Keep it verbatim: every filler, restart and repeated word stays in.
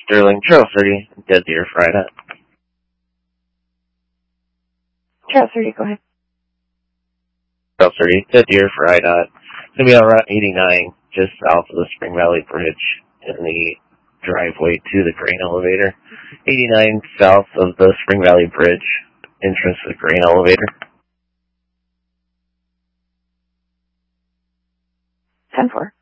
Sterling, Trail thirty, Dead Deer for I D O T. Trail thirty, go ahead. Trail thirty, Dead Deer for I D O T. It's going to be on Route eighty-nine, just south of the Spring Valley Bridge in the driveway to the grain elevator. eighty-nine south of the Spring Valley Bridge, entrance to the grain elevator. ten four.